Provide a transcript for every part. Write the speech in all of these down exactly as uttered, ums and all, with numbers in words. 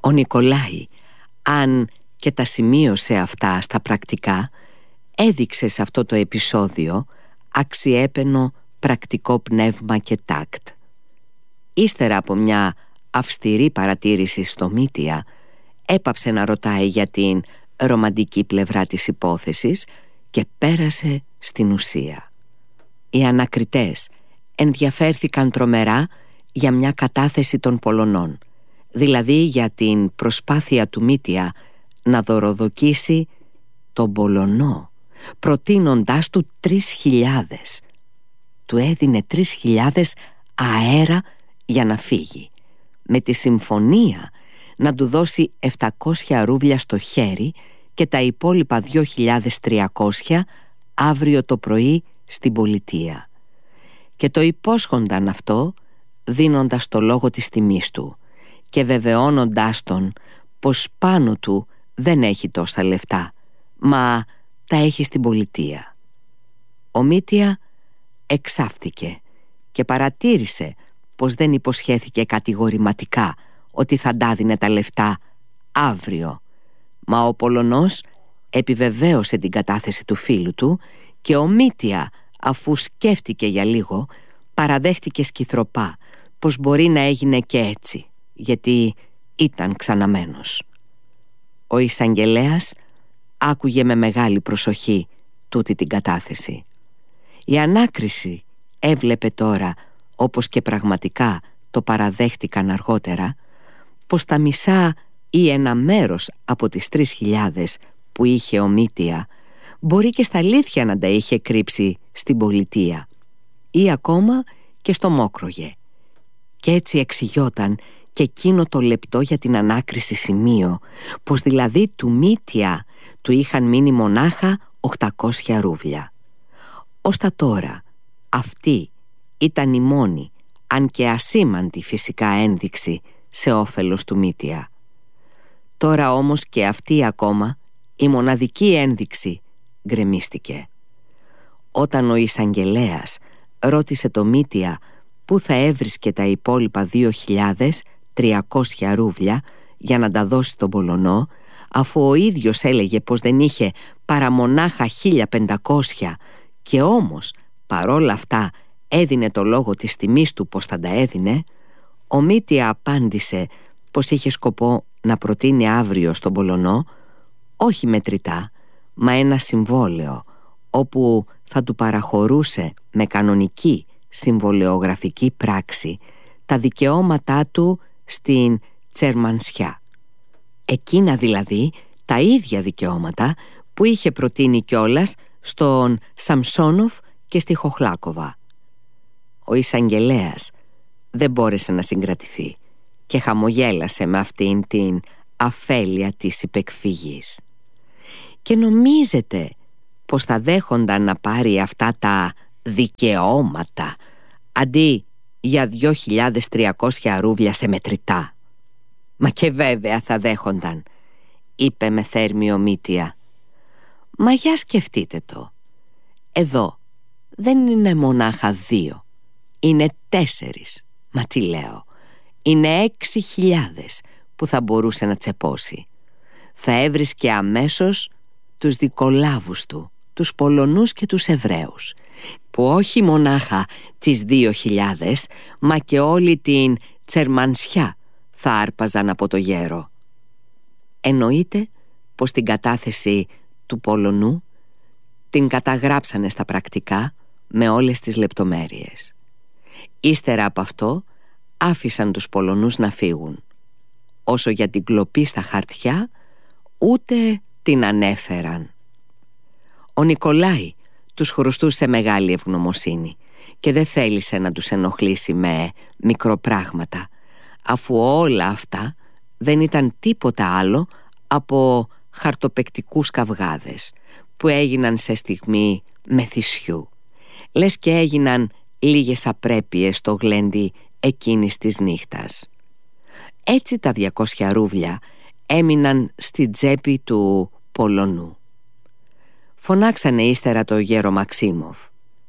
Ο Νικολάη, αν και τα σημείωσε αυτά στα πρακτικά, έδειξε σε αυτό το επεισόδιο αξιέπαινο πρακτικό πνεύμα και τάκτ. Ύστερα από μια αυστηρή παρατήρηση στο Μήτια, έπαψε να ρωτάει για την ρομαντική πλευρά της υπόθεσης και πέρασε στην ουσία. Οι ανακριτές ενδιαφέρθηκαν τρομερά για μια κατάθεση των Πολωνών, δηλαδή για την προσπάθεια του Μήτια να δωροδοκίσει τον Πολωνό, προτείνοντάς του τρεις χιλιάδες. Του έδινε τρεις χιλιάδες αέρα για να φύγει, με τη συμφωνία να του δώσει επτακόσια ρούβλια στο χέρι και τα υπόλοιπα δύο χιλιάδες τριακόσια αύριο το πρωί στην πολιτεία. Και το υπόσχονταν αυτό δίνοντας το λόγο της τιμής του και βεβαιώνοντάς τον πως πάνω του δεν έχει τόσα λεφτά, μα τα έχει στην πολιτεία. Ο Μήτια εξάφθηκε και παρατήρησε πως δεν υποσχέθηκε κατηγορηματικά ότι θα ντάδινε τα λεφτά αύριο, μα ο Πολωνός επιβεβαίωσε την κατάθεση του φίλου του και ο Μήτια, αφού σκέφτηκε για λίγο, παραδέχτηκε σκυθροπά πως μπορεί να έγινε και έτσι, γιατί ήταν ξαναμένος. Ο εισαγγελέας άκουγε με μεγάλη προσοχή τούτη την κατάθεση. Η ανάκριση έβλεπε τώρα, όπως και πραγματικά το παραδέχτηκαν αργότερα, πως τα μισά ή ένα μέρος από τις τρεις χιλιάδες που είχε ο Μήτια μπορεί και στα αλήθεια να τα είχε κρύψει στην πολιτεία ή ακόμα και στο Μόκρογε. Και έτσι εξηγιόταν και εκείνο το λεπτό για την ανάκριση σημείο, πως δηλαδή του Μήτια του είχαν μείνει μονάχα οκτακόσια ρούβλια. Ως τα τώρα αυτή ήταν η μόνη, αν και ασήμαντη φυσικά ένδειξη σε όφελος του Μήτια. Τώρα όμως και αυτή ακόμα η μοναδική ένδειξη γκρεμίστηκε. Όταν ο εισαγγελέας ρώτησε το Μήτια πού θα έβρισκε τα υπόλοιπα δύο χιλιάδες τριακόσια ρούβλια για να τα δώσει στον Πολωνό, αφού ο ίδιος έλεγε πως δεν είχε παρά μονάχα χίλια πεντακόσια και όμως παρόλα αυτά έδινε το λόγο της τιμής του πως θα τα έδινε, ο Μήτια απάντησε πως είχε σκοπό να προτείνει αύριο στον Πολωνό όχι μετρητά, μα ένα συμβόλαιο όπου θα του παραχωρούσε με κανονική συμβολεογραφική πράξη τα δικαιώματά του στην Τσερμανσιά. Εκείνα δηλαδή τα ίδια δικαιώματα που είχε προτείνει κιόλας στον Σαμσόνοφ και στη Χοχλάκοβα. Ο εισαγγελέας δεν μπόρεσε να συγκρατηθεί και χαμογέλασε με αυτήν την αφέλεια της υπεκφυγής. Και νομίζετε πως θα δέχονταν να πάρει αυτά τα δικαιώματα αντί για δύο χιλιάδες τριακόσια ρούβλια σε μετρητά? Μα και βέβαια θα δέχονταν, είπε με θέρμιο Μήτια. Μα για σκεφτείτε το. Εδώ δεν είναι μονάχα δύο, είναι τέσσερις. Μα τι λέω, είναι έξι χιλιάδες που θα μπορούσε να τσεπώσει. Θα έβρισκε αμέσως τους δικολάβους του, τους Πολωνούς και τους Εβραίους, που όχι μονάχα τις δύο χιλιάδες, μα και όλη την Τσερμανσιά θα άρπαζαν από το γέρο. Εννοείται πως την κατάθεση του Πολωνού την καταγράψανε στα πρακτικά με όλες τις λεπτομέρειες. Ύστερα από αυτό άφησαν τους Πολωνούς να φύγουν. Όσο για την κλοπή στα χαρτιά, ούτε την ανέφεραν. Ο Νικολάη τους χρωστούσε μεγάλη ευγνωμοσύνη και δεν θέλησε να τους ενοχλήσει με μικροπράγματα, αφού όλα αυτά δεν ήταν τίποτα άλλο από χαρτοπαικτικούς καυγάδες που έγιναν σε στιγμή μεθυσιού, λες και έγιναν λίγες απρέπειες στο γλέντι εκείνης της νύχτας. Έτσι τα διακόσια ρούβλια έμειναν στη τσέπη του Πολωνού. Φωνάξανε ύστερα το γέρο Μαξίμοφ.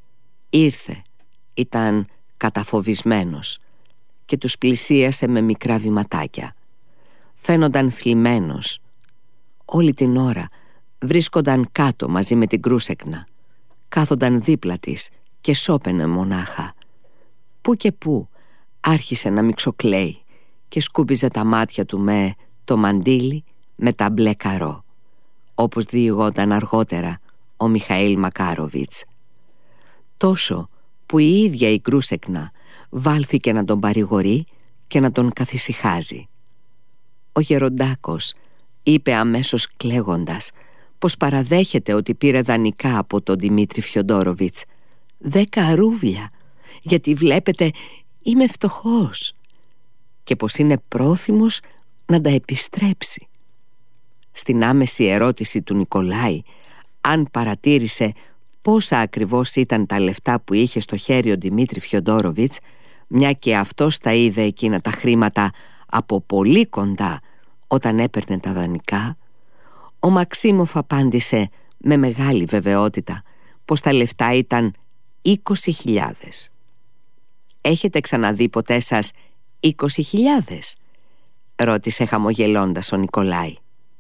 Ήρθε, ήταν καταφοβισμένος και τους πλησίασε με μικρά βηματάκια. φαίνονταν θλιμμένος. Όλη την ώρα βρίσκονταν κάτω μαζί με την Κρούσεκνα. Κάθονταν δίπλα της και σώπαινε μονάχα. Πού και πού άρχισε να μιξοκλαίει και σκούπιζε τα μάτια του με το μαντίλι με τα μπλε καρό, όπως διηγόταν αργότερα ο Μιχαήλ Μακάροβιτς. Τόσο που η ίδια η Κρούσεκνα βάλθηκε να τον παρηγορεί και να τον καθησυχάζει. Ο γεροντάκος είπε αμέσως κλαίγοντας πως παραδέχεται ότι πήρε δανεικά από τον Δημήτρη Φιοντόροβιτς δέκα ρούβλια, γιατί βλέπετε είμαι φτωχός, και πως είναι πρόθυμος να τα επιστρέψει. Στην άμεση ερώτηση του Νικολάη αν παρατήρησε πόσα ακριβώς ήταν τα λεφτά που είχε στο χέρι ο Δημήτρη Φιοντόροβιτς, μια και αυτός τα είδε εκείνα τα χρήματα από πολύ κοντά όταν έπαιρνε τα δανεικά, ο Μαξίμοφ απάντησε με μεγάλη βεβαιότητα πως τα λεφτά ήταν είκοσι χιλιάδες. «Έχετε ξαναδεί ποτέ σας είκοσι χιλιάδες?» ρώτησε χαμογελώντας ο Νικολάη.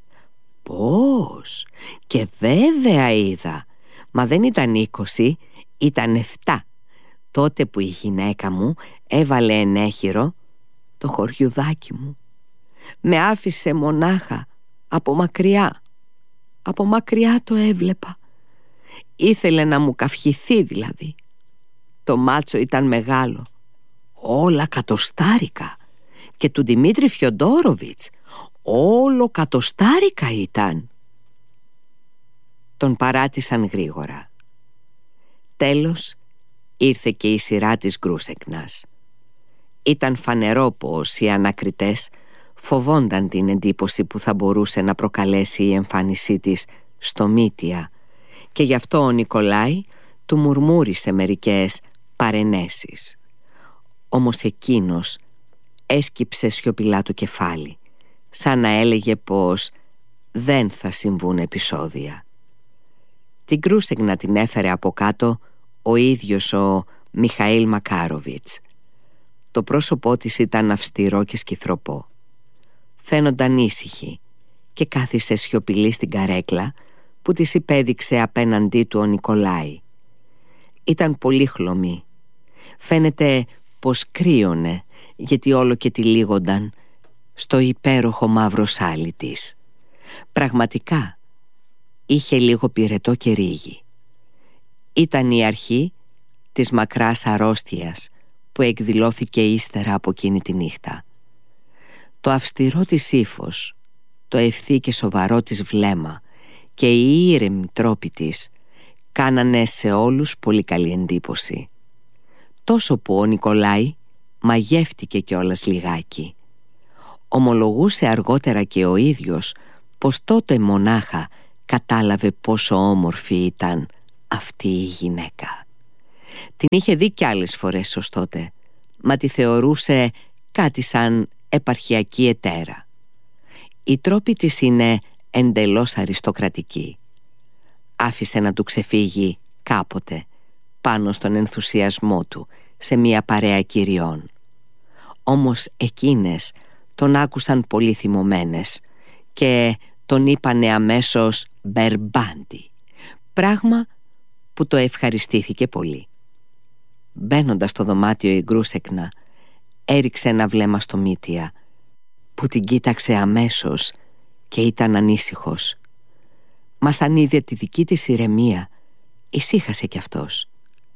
«Πώς? Και βέβαια είδα. Μα δεν ήταν είκοσι, ήταν εφτά. Τότε που η γυναίκα μου έβαλε ενέχειρο το χωριουδάκι μου. Με άφησε μονάχα, από μακριά. Από μακριά το έβλεπα. Ήθελε να μου καυχηθεί δηλαδή. Το μάτσο ήταν μεγάλο, όλα κατοστάρικα, και του Δημήτρη Φιοντόροβιτς όλο κατοστάρικα ήταν». Τον παράτησαν γρήγορα. Τέλος ήρθε και η σειρά της Κρούσεκνας. Ήταν φανερό πως οι ανακριτές φοβόνταν την εντύπωση που θα μπορούσε να προκαλέσει η εμφάνισή της στο Μήτια, και γι' αυτό ο Νικολάη του μουρμούρισε μερικές παρενέσεις. Όμως εκείνος έσκυψε σιωπηλά το κεφάλι, σαν να έλεγε πως δεν θα συμβούν επεισόδια. Την Κρούσεκνα την έφερε από κάτω ο ίδιος ο Μιχαήλ Μακάροβιτς. Το πρόσωπό της ήταν αυστηρό και σκυθροπό. Φαίνονταν ήσυχη και κάθισε σιωπηλή στην καρέκλα που της υπέδειξε απέναντί του ο Νικολάη. Ήταν πολύ χλωμή. Φαίνεται πως κρύωνε, γιατί όλο και τυλίγονταν στο υπέροχο μαύρο σάλι της. Πραγματικά είχε λίγο πυρετό και ρίγη. Ήταν η αρχή της μακράς αρρώστιας που εκδηλώθηκε ύστερα από εκείνη τη νύχτα. Το αυστηρό της ύφος, το ευθύ και σοβαρό της βλέμμα και οι ήρεμοι τρόποι της κάνανε σε όλους πολύ καλή εντύπωση, τόσο που ο Νικολάη μαγεύτηκε κιόλας λιγάκι. Ομολογούσε αργότερα και ο ίδιος πως τότε μονάχα κατάλαβε πόσο όμορφη ήταν αυτή η γυναίκα. Την είχε δει κι άλλες φορές ως τότε, μα τη θεωρούσε κάτι σαν επαρχιακή ετέρα. Οι τρόποι της είναι εντελώς αριστοκρατικοί. Άφησε να του ξεφύγει κάποτε πάνω στον ενθουσιασμό του σε μια παρέα κυριών. Όμως εκείνες τον άκουσαν πολύ θυμωμένες και τον είπανε αμέσως Μπερμπάντι, πράγμα που το ευχαριστήθηκε πολύ. Μπαίνοντας στο δωμάτιο η Κρούσεκνα έριξε ένα βλέμμα στο Μήτια, που την κοίταξε αμέσως και ήταν ανήσυχος. Μα σαν είδε τη δική της ηρεμία, ησύχασε κι αυτός.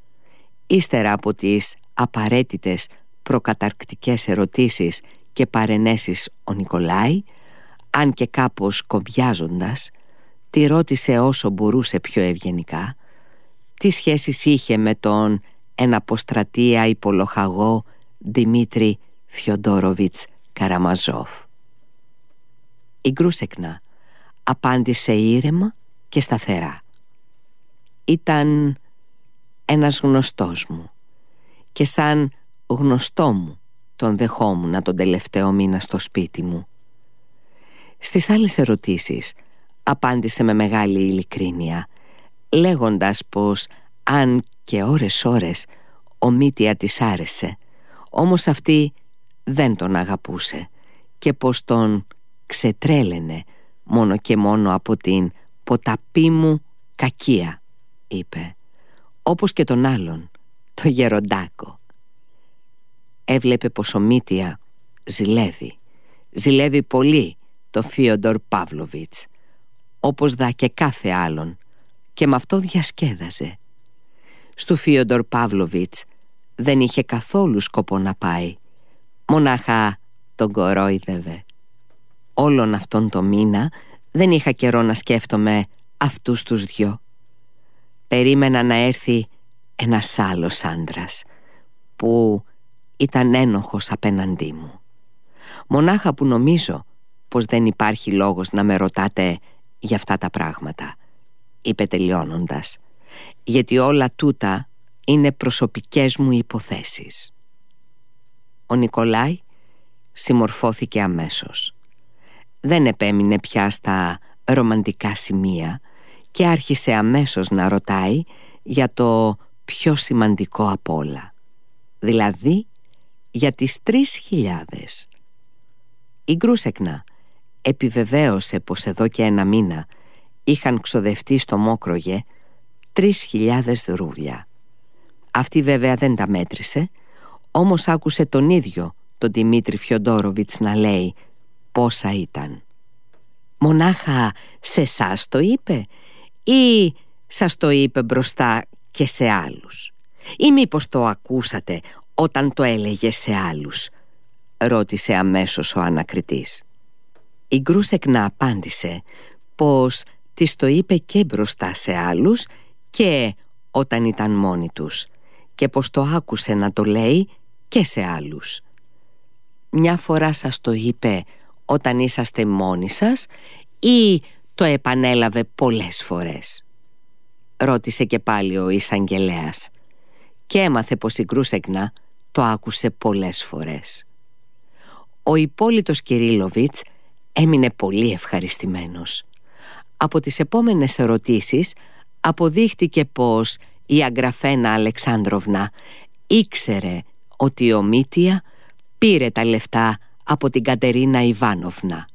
Ύστερα από τις απαραίτητες προκαταρκτικές ερωτήσεις και παρενέσεις ο Νικολάη, αν και κάπως κομπιάζοντας, τη ρώτησε όσο μπορούσε πιο ευγενικά τι σχέσεις είχε με τον εναποστρατεία υπολοχαγό Δημήτρη Φιοντόροβιτς Καραμαζόφ. Η Κρούσεκνα απάντησε ήρεμα και σταθερά. «Ήταν ένας γνωστός μου και σαν γνωστό μου τον δεχόμουν τον τελευταίο μήνα στο σπίτι μου». Στις άλλες ερωτήσεις απάντησε με μεγάλη ειλικρίνεια, λέγοντας πως αν και ώρες ώρες ο Μήτια της άρεσε, όμως αυτή δεν τον αγαπούσε και πως τον ξετρέλαινε μόνο και μόνο από την ποταπή μου κακία, είπε, όπως και τον άλλον, το γεροντάκο. Έβλεπε πως ο Μήτια ζηλεύει, ζηλεύει πολύ το Φίοντορ Παύλοβιτς, όπως δα και κάθε άλλον, και με αυτό διασκέδαζε. Στου Φίοντορ Παύλοβιτς δεν είχε καθόλου σκοπό να πάει, μονάχα τον κορόιδευε. Όλον αυτόν το μήνα δεν είχα καιρό να σκέφτομαι αυτούς τους δυο. Περίμενα να έρθει ένας άλλος άντρας που ήταν ένοχος απέναντί μου. Μονάχα που νομίζω πως δεν υπάρχει λόγος να με ρωτάτε για αυτά τα πράγματα, είπε τελειώνοντας, γιατί όλα τούτα είναι προσωπικές μου υποθέσεις. Ο Νικολάη συμμορφώθηκε αμέσως. Δεν επέμεινε πια στα ρομαντικά σημεία και άρχισε αμέσως να ρωτάει για το πιο σημαντικό απ' όλα, δηλαδή για τις τρεις χιλιάδες. Η Γκρούσεκνα επιβεβαίωσε πως εδώ και ένα μήνα είχαν ξοδευτεί στο Μόκρογε τρεις χιλιάδες ρούβλια. Αυτή βέβαια δεν τα μέτρησε, όμως άκουσε τον ίδιο τον Δημήτρη Φιοντόροβιτς να λέει πόσα ήταν. Μονάχα σε εσάς το είπε ή σας το είπε μπροστά και σε άλλους, ή μήπως το ακούσατε όταν το έλεγε σε άλλους, ρώτησε αμέσως ο ανακριτής. Η Γκρούσεκνα απάντησε πως της το είπε και μπροστά σε άλλους και όταν ήταν μόνοι τους, και πως το άκουσε να το λέει και σε άλλους. Μια φορά σας το είπε όταν είσαστε μόνοι σας ή το επανέλαβε πολλές φορές, ρώτησε και πάλι ο εισαγγελέας, και έμαθε πως η Γκρούσεκνα το άκουσε πολλές φορές. Ο Ιππόλιτος Κυρίλοβιτς έμεινε πολύ ευχαριστημένος. Από τις επόμενες ερωτήσεις αποδείχτηκε πως η Αγγραφένα Αλεξάνδροβνα ήξερε ότι ο Μήτια πήρε τα λεφτά από την Κατερίνα Ιβάνοβνα.